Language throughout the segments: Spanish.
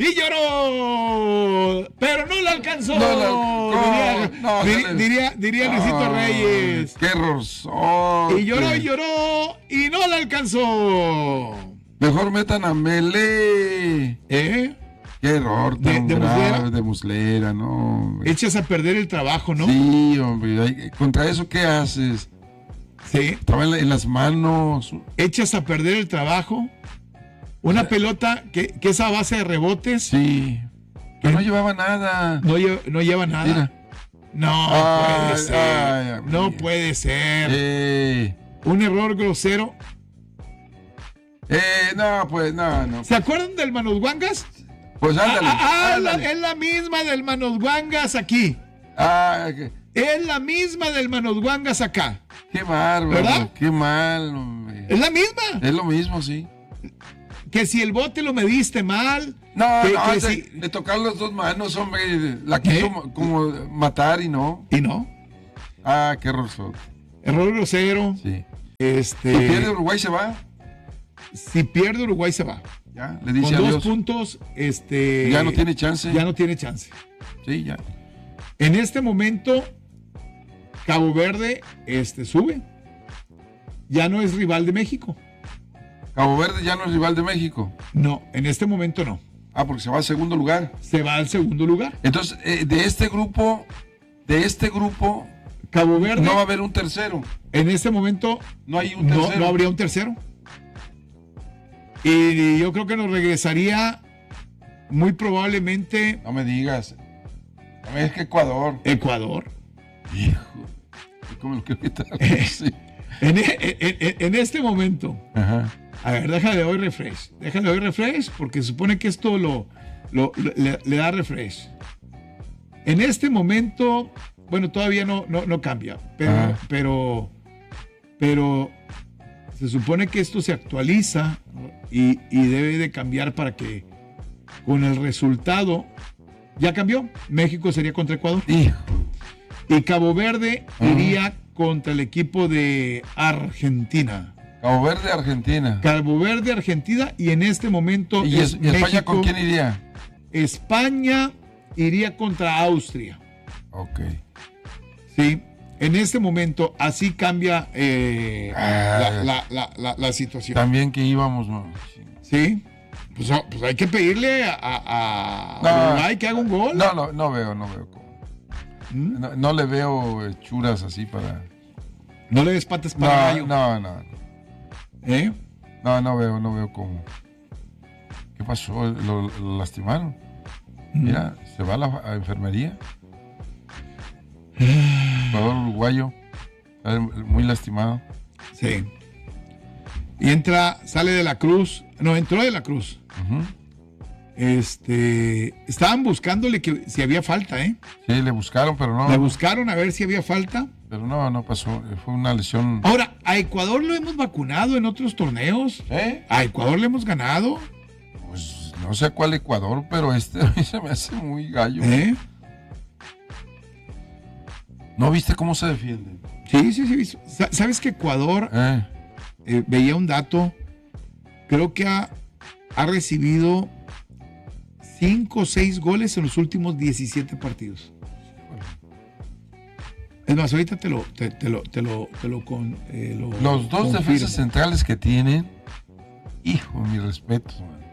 y lloró, pero no la alcanzó. Diría Luisito Reyes. ¡Qué error! Y lloró y no la alcanzó. Mejor metan a Melé. ¿Eh? Qué error tan grave de Muslera, ¿no? Hombre. Echas a perder el trabajo, ¿no? Sí, hombre. Contra eso, ¿qué haces? Sí. Estaba en las manos. Echas a perder el trabajo. Una pelota que es a base de rebotes. Sí. Que no llevaba nada. No lleva nada. Mira. No puede ser. No puede ser. Un error grosero. No, pues no. ¿Se acuerdan del Manos Guangas? Pues ándale. Es la misma del Manos Guangas aquí. Es la misma del Manos Guangas acá. Qué bárbaro. ¿Verdad? Qué mal, hombre. Es la misma. Es lo mismo, sí. Que si el bote lo mediste mal. De tocar las dos manos, hombre. La quiso como matar y no. ¿Y no? Qué error. Error grosero. Sí. Si pierde Uruguay se va. Si pierde Uruguay se va. Ya, le dice con adiós. 2 puntos, ya no tiene chance. Ya no tiene chance. Sí, ya. En este momento, Cabo Verde sube. Ya no es rival de México. Cabo Verde ya no es rival de México. No, en este momento no. Porque se va al segundo lugar. Se va al segundo lugar. Entonces, de este grupo, Cabo Verde. No va a haber un tercero. En este momento no hay un tercero. No habría un tercero. Y yo creo que nos regresaría muy probablemente. No me digas. Es que Ecuador. Hijo. ¿Cómo lo quiero quitar? Sí. En este momento. Ajá. A ver, déjale hoy refresh. Porque supone que esto le da refresh. En este momento, bueno, todavía no cambia. Pero se supone que esto se actualiza y debe de cambiar para que con el resultado ya cambió. México sería contra Ecuador. Y Cabo Verde iría contra el equipo de Argentina. Cabo Verde, Argentina. Y en este momento. ¿Y España México, con quién iría? España iría contra Austria. Ok. Sí. En este momento, así cambia la situación. También que íbamos, ¿no? Sí. Pues hay que pedirle a Uruguay que haga un gol. No veo cómo. No le veo hechuras así para. No le des patas para gallo. No. ¿Eh? No veo cómo. ¿Qué pasó? ¿Lo lastimaron? Mira, se va a la enfermería. Jugador uruguayo, muy lastimado. Sí. Y sale de la Cruz. No, entró de la Cruz. Uh-huh. Estaban buscándole si había falta, ¿eh? Sí, le buscaron, pero no. Le buscaron a ver si había falta. Pero no pasó. Fue una lesión. Ahora, a Ecuador lo hemos vacunado en otros torneos. A Ecuador le hemos ganado. Pues no sé cuál Ecuador, pero se me hace muy gallo. ¿No viste cómo se defiende? Sí. ¿Sabes que Ecuador, veía un dato, creo que ha recibido 5 o 6 goles en los últimos 17 partidos? Es más, ahorita te lo los dos defensas centrales que tienen, hijo, mi respeto, man.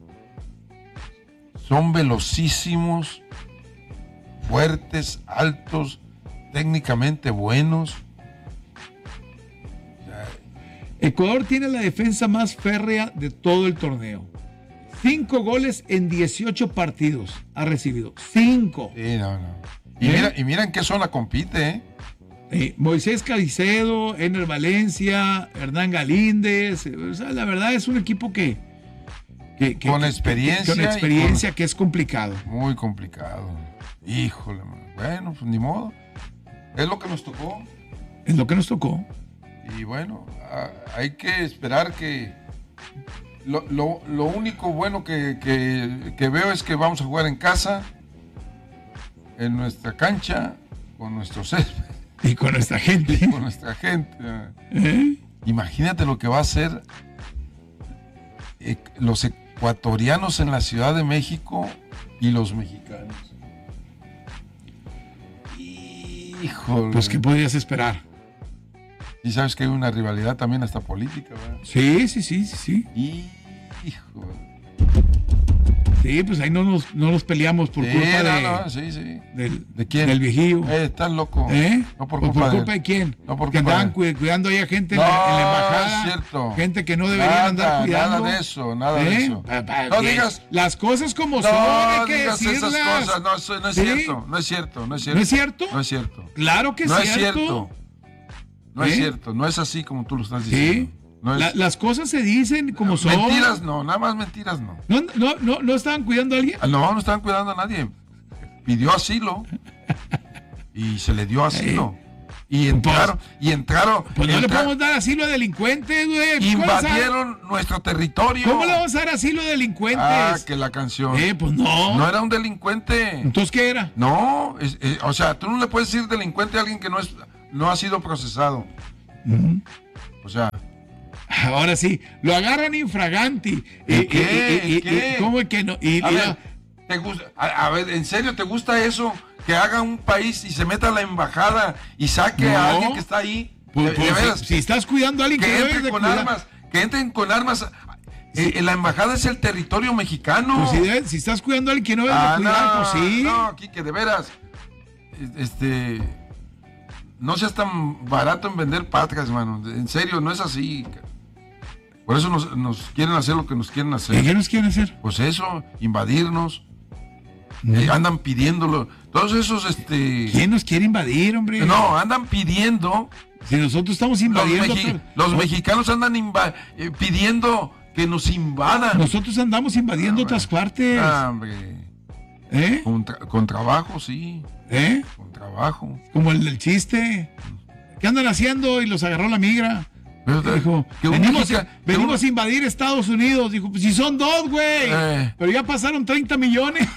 Son velocísimos, fuertes, altos, técnicamente buenos. Ecuador tiene la defensa más férrea de todo el torneo. 5 goles en 18 partidos ha recibido. 5. Sí, no. Y mira en qué zona compite, Moisés Caicedo, Ener Valencia, Hernán Galíndez. O sea, la verdad es un equipo que con experiencia. Que es complicado. Muy complicado. Híjole, man. Bueno, pues ni modo. Es lo que nos tocó. Y bueno, hay que esperar que... Lo único bueno que veo es que vamos a jugar en casa, en nuestra cancha, con nuestro césped. Y con nuestra gente. Imagínate lo que va a hacer ecuatorianos en la Ciudad de México y los mexicanos. Híjole. Pues, ¿qué podrías esperar? Y sabes que hay una rivalidad también hasta política, ¿verdad? Sí. Híjole. Sí, pues ahí no nos peleamos por culpa ¿De quién? Del viejillo. Estás loco. No por culpa de quién. No por que andaban cuidando ahí a gente en la embajada. Es cierto. Gente que no deberían andar cuidando. Nada de eso. No digas las cosas como son, hay que digas decirlas. Esas cosas. No es cierto. No es cierto. ¿No es cierto? No es cierto. Claro que es cierto. No es cierto. No es así como tú lo estás diciendo. Sí. Las cosas se dicen como son. Mentiras no, nada más mentiras no. ¿No estaban cuidando a alguien? No estaban cuidando a nadie. Pidió asilo y se le dio asilo. Y entraron. Pues no le podemos dar asilo a delincuentes, güey. Invadieron nuestro territorio. ¿Cómo le vamos a dar asilo a delincuentes? Que la canción. Pues no. No era un delincuente. ¿Entonces qué era? No, o sea, tú no le puedes decir delincuente a alguien que no ha sido procesado. O sea. Ahora sí, lo agarran infraganti. ¿Qué? ¿Cómo es que no? A ver, ¿en serio te gusta eso? Que haga un país y se meta a la embajada y saque a alguien que está ahí. Pues, si estás cuidando a alguien que entre con armas, que entren con armas. La embajada es el territorio mexicano. Pues si estás cuidando a alguien que no debe de cuidar, pues sí. No, Quique, de veras. No seas tan barato en vender patrias, mano. En serio, no es así. Por eso nos quieren hacer lo que nos quieren hacer. ¿Qué nos quieren hacer? Pues eso, invadirnos. Andan pidiéndolo. Todos esos, ¿Quién nos quiere invadir, hombre? No, andan pidiendo. Si nosotros estamos invadiendo. Los mexicanos andan pidiendo que nos invadan. Nosotros andamos invadiendo otras partes. Hombre. Con trabajo, sí. Con trabajo. Como el del chiste. ¿Qué andan haciendo? Y los agarró la migra. Dijo, venimos a invadir Estados Unidos. Dijo, pues si son 2, güey. Pero ya pasaron 30 millones.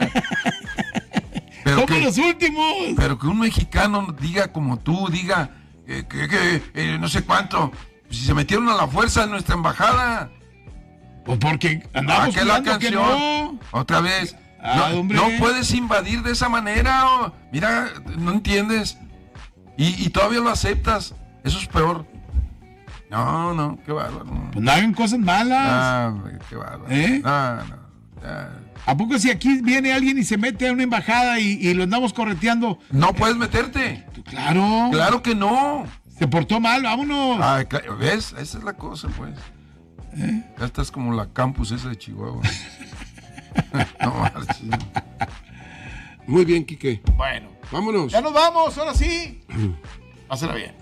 Somos los últimos. Pero que un mexicano diga como tú, diga que no sé cuánto. Si se metieron a la fuerza en nuestra embajada. Pues porque andamos que la canción. No. Otra vez. No puedes invadir de esa manera. Mira, no entiendes. Y todavía lo aceptas. Eso es peor. No, qué bárbaro. Pues no hagan cosas malas. Qué bárbaro. No. ¿A poco si aquí viene alguien y se mete a una embajada y lo andamos correteando? No puedes meterte. Claro. Claro que no. Se portó mal, vámonos. ¿Ves? Esa es la cosa, pues. Ya estás como la campus esa de Chihuahua. No marches. Muy bien, Quique. Bueno. Vámonos. Ya nos vamos, ahora sí. Pásala bien.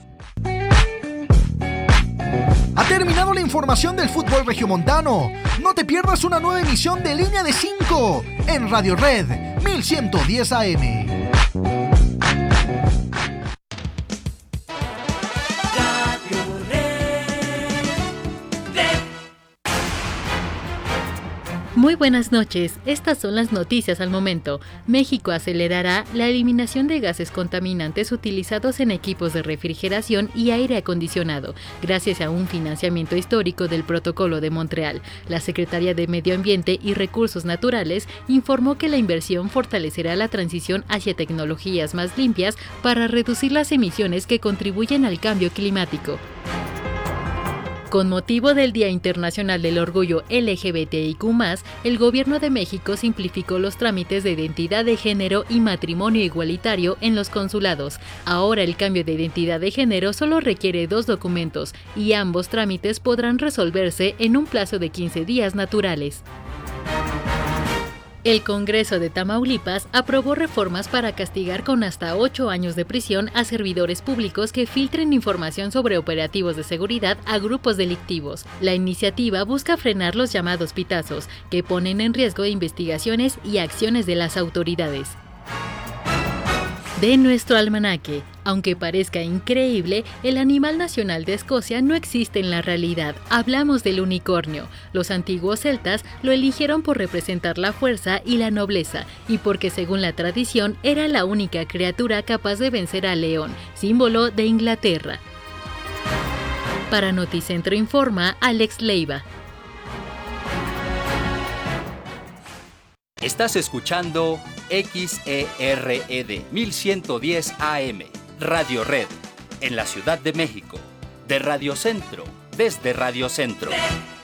Ha terminado la información del fútbol regiomontano. No te pierdas una nueva emisión de Línea de 5 en Radio Red 1110 AM. Muy buenas noches, estas son las noticias al momento. México acelerará la eliminación de gases contaminantes utilizados en equipos de refrigeración y aire acondicionado, gracias a un financiamiento histórico del Protocolo de Montreal. La Secretaría de Medio Ambiente y Recursos Naturales informó que la inversión fortalecerá la transición hacia tecnologías más limpias para reducir las emisiones que contribuyen al cambio climático. Con motivo del Día Internacional del Orgullo LGBTIQ+, el Gobierno de México simplificó los trámites de identidad de género y matrimonio igualitario en los consulados. Ahora el cambio de identidad de género solo requiere 2 documentos y ambos trámites podrán resolverse en un plazo de 15 días naturales. El Congreso de Tamaulipas aprobó reformas para castigar con hasta 8 años de prisión a servidores públicos que filtren información sobre operativos de seguridad a grupos delictivos. La iniciativa busca frenar los llamados pitazos, que ponen en riesgo investigaciones y acciones de las autoridades. De nuestro almanaque. Aunque parezca increíble, el animal nacional de Escocia no existe en la realidad. Hablamos del unicornio. Los antiguos celtas lo eligieron por representar la fuerza y la nobleza, y porque según la tradición era la única criatura capaz de vencer al león, símbolo de Inglaterra. Para Noticentro informa Alex Leiva. Estás escuchando XERED 1110 AM, Radio Red, en la Ciudad de México, de Radio Centro, desde Radio Centro.